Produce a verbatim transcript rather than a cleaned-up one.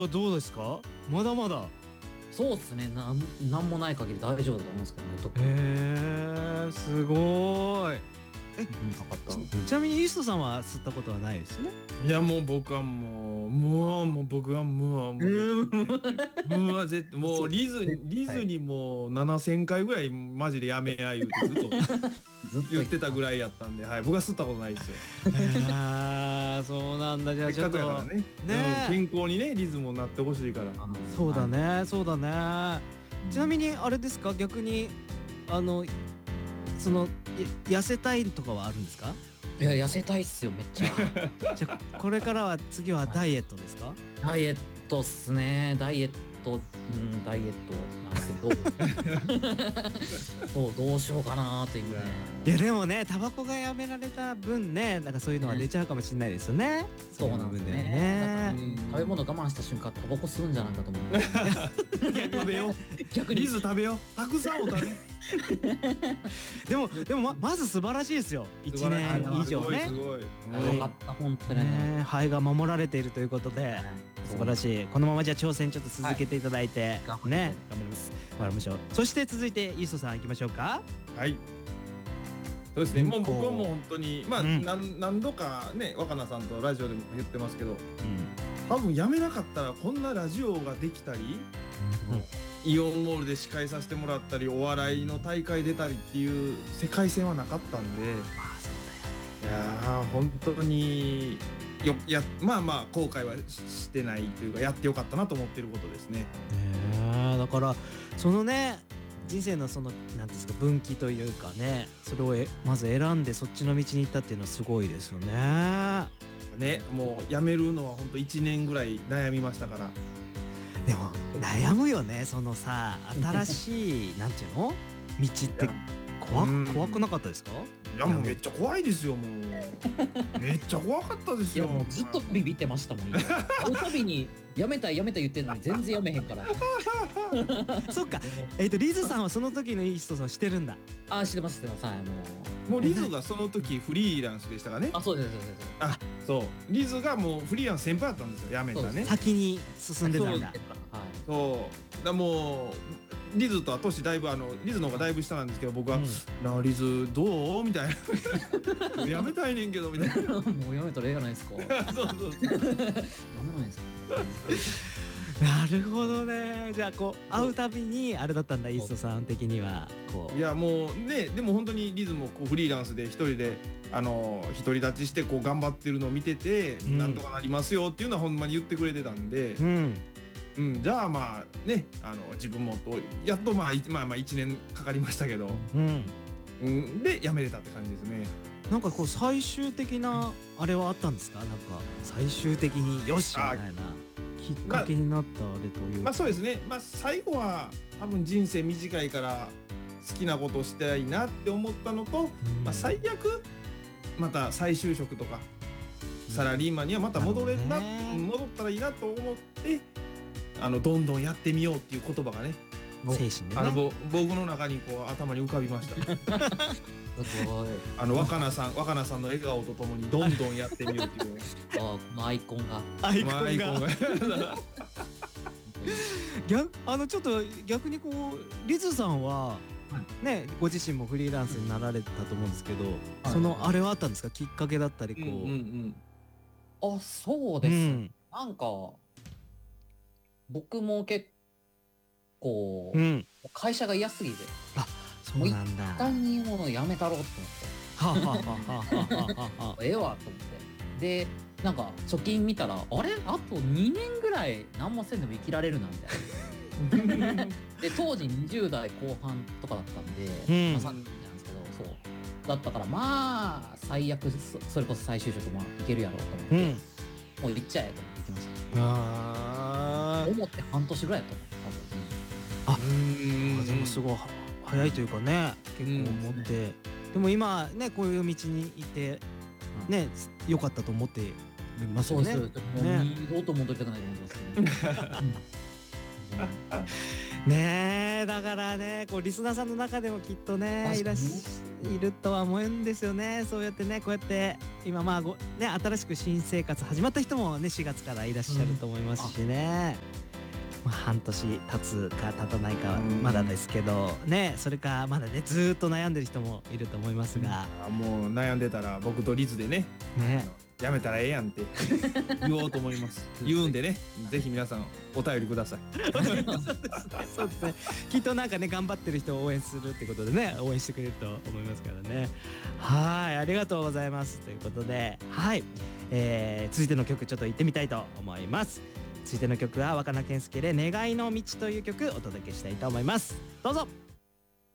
どうですか？まだまだ。 そうっすね。なん、なんもない限り大丈夫だと思うんですけどね。特に。 へえ、すごーい。え、 うん、なかった。 ちなみにイーストさんは吸ったことはないですね。 いやもう僕はもうもうもう僕はもうもうもうは絶対もうリズリズにもうななせんかいぐらいマジでやめや言うてずっとずっと言ってたぐらいやったんで、はい、僕は吸ったことないですよ。 ああ、そうなんだ。じゃあせっかちょっとくやからね。 ねえうん健康にねリズムになってほしいから。 あのそうだはね、そうだね。 いちなみにあれですか、逆にあのそのや痩せたいとかはあるんですか？ いや、痩せたいっすよ、めっちゃ。 じゃあこれからは次はダイエットですか？ ダイエットっすね。ダイエット、うん、ダイエットなんですけど。そう、どうしようかなーっていうね。 いやでもね、タバコがやめられた分ね、なんかそういうのは出ちゃうかもしれないですよね。 そうなんですそういう部分ではね。 ね。 食べ物我慢した瞬間、タバコ吸うんじゃないかと思う。 食べよう。 逆に。 リズ食べよう。たくさんお食べ。 でもでもままず素晴らしいですよ。一年以上ねす。ごいすごい。 よかった、本当にね。 ね、肺が守られているということで素晴らしい。このままじゃあ挑戦ちょっと続けていただいて、 頑張ってね、頑張ります。頑張りましょう。そして続いてイーストさん行きましょうか。 はい。そうですね。もうこう僕はもう本当にまあ、 うん何何度かね若菜さんとラジオでも言ってますけど、 うん多分やめなかったらこんなラジオができたり、イオンモールで司会させてもらったり、お笑いの大会出たりっていう世界線はなかったんで、いやー本当によやまあまあ後悔はししてないというか、やってよかったなと思ってることですね。 ねえ、だからそのね、人生のそのなんですか、分岐というかね、それをえまず選んでそっちの道に行ったっていうのはすごいですよね。 ね、もうやめるのは本当いちねんぐらい悩みましたから。 でも悩むよね、そのさ、新しいなんていうの道って怖うんく怖くなかったですか？ いやもうめっちゃ怖いですよ、もうめっちゃ怖かったですよ。 いや、もうずっとビビってましたもん。会うたびにやめたいやめたい言ってんのに全然やめへんから。 そっか。えっとリズさんはその時のイーストさんしてるんだ。 あ、知ってます知ってます。はい、もう。 もうリズがその時フリーランスでしたかね。 あ、そうですそうですそうです。 あ、そう。リズがもうフリーランス先輩だったんですよ。辞めたね。 先に進んでたんだ。 はい。 そう。だもうリズとは年だいぶあのリズの方がだいぶ下なんですけど、僕は、 うんなあリズどうみたいな。辞めたいねんけどみたいな。 もうやめたらええやないですか。 そうそうそう。 やめないですか。 なるほどね。じゃあこう会うたびにあれだったんだ、イーストさん的にはこう。 いやもうね、でも本当にリズもこうフリーランスで一人であの独り立ちしてこう頑張ってるのを見てて、 うんなんとかなりますよっていうのはほんまに言ってくれてたんで、 うん。 うん、じゃあまあね、あの自分もとやっとまあいまあまあいちねんかかりましたけど、 うん。 うん、で辞めれたって感じですね。 なんかこう最終的なあれはあったんですか？なんか最終的によしみたいなきっかけになったあれというか。 まあそうですね。まあ最後は多分人生短いから好きなことをしたいなって思ったのと、 うんまあ最悪また再就職とかサラリーマンにはまた戻れるな、 なるほどね戻ったらいいなと思って、あのどんどんやってみようっていう言葉がね、 精神であのね。 ぼ僕の中にこう頭に浮かびました。 すごい。 あの若菜さん若菜さんの笑顔とともにどんどんやってみようっていうあ、このアイコンが。 アイコまあアイコンンがが逆あのちょっと逆にこうリズさんはね、ご自身もフリーランスになられたと思うんですけど、そのあれはあったんですか？きっかけだったりこう。 うんうんうんあ、そううです。 んなんか、僕も結構う、ん。 会社が嫌すぎて、 そうなんだ。は単にものやめたろうってあはあはあはあはあは思って、ええわと思って。で、なんか貯金見たら、あれあとにねんぐらい何もせんでも生きられるなみたいな。で、当時にじゅう代後半とかだったんで、 うんまあさんじゅうなんですけど、そう。だったから、まあ、最悪そ、それこそ再就職もいけるやろうと思って、 うん。 もう行っちゃえと思って行きました。 あー思って半年ぐらいやと思う。 あうんあ、でもすごいは早いというかね、結構思って、でも今ねこういう道にいてね良かったと思っていますよね。 そうです。もうね二度と戻りたくないと思ってますけど。うんねえだからねこうリスナーさんの中でもきっとねいらっしいるとは思うんですよね。そうやってねこうやって今まあごね新しく新生活始まった人もねしがつからいらっしゃると思いますしね、まあ、半年経つか経たないかはまだですけどねそれかまだねずーっと悩んでる人もいると思いますが、 あもう悩んでたら僕とリズでねねやめたらええやんって言おうと思います言うんでねぜひ皆さんお便りくださいそうですね。きっとなんかね頑張ってる人を応援するってことでね応援してくれると思いますからね。はいありがとうございますということではい、えー、続いての曲ちょっと行ってみたいと思います。続いての曲は若菜健介で願いの道という曲お届けしたいと思います。どうぞ。